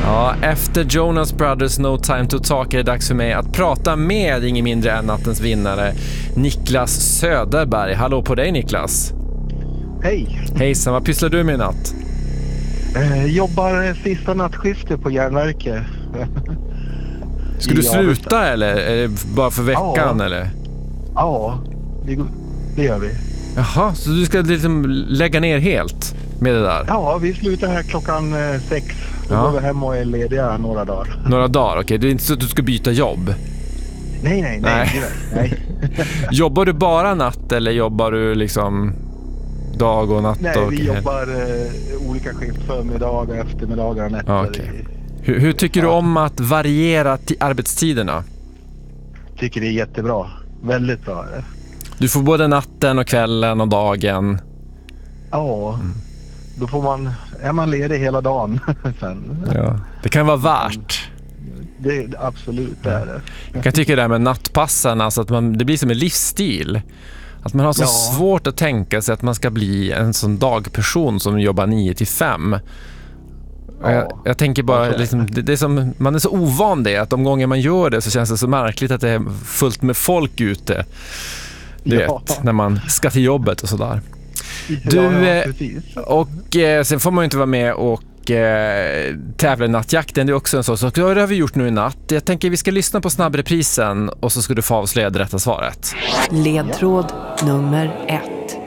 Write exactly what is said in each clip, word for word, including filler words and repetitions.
Ja, efter Jonas Brothers No Time to Talk är det dags för mig att prata med ingen mindre än nattens vinnare, Niklas Söderberg. Hallå på dig, Niklas. Hej. Hejsan, vad pysslar du med i natt? Eh, jobbar sista nattskiftet på järnverket. Ska du sluta eller är det bara för veckan? Ja. Eller? Ja, det, det gör vi. Jaha, så du ska liksom lägga ner helt med det där? Ja, vi slutar här klockan eh, sex. Då Ja. går vi hem och är lediga några dagar. Några dagar, okej. Okay. Det är inte så att du ska byta jobb? Nej, nej, nej. Nej. nej. Jobbar du bara natt eller jobbar du liksom dag och natt? Nej, och vi jobbar eh, olika skift, förmiddagar, eftermiddagar, nätter. Ja, okay. hur, hur tycker ja. du om att variera t- arbetstiderna? Tycker det är jättebra. Väldigt bra. Du får både natten och kvällen och dagen. Ja, mm. Då får man, är man ledig hela dagen sen. Ja, det kan vara värt. Det är absolut det är det. Jag kan tycka det här med nattpassen, alltså att man, det blir som en livsstil. Att man har så ja. svårt att tänka sig att man ska bli en sån dagperson som jobbar nio till fem. Ja. Jag, jag tänker bara, liksom, det, det är som, man är så ovan det, att de gånger man gör det så känns det så märkligt att det är fullt med folk ute. Du ja. vet, när man ska till jobbet och sådär. Du, ja, ja, och eh, sen får man ju inte vara med och eh, tävla i nattjakten. Det är också en sån sak. Det har vi gjort nu i natt. Jag tänker vi ska lyssna på snabbreprisen och så ska du få avslöja det rätta svaret. Ledtråd nummer ett.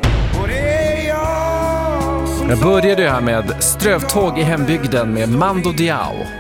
Jag började ju här med Strövtåg i hembygden med Mando Diao.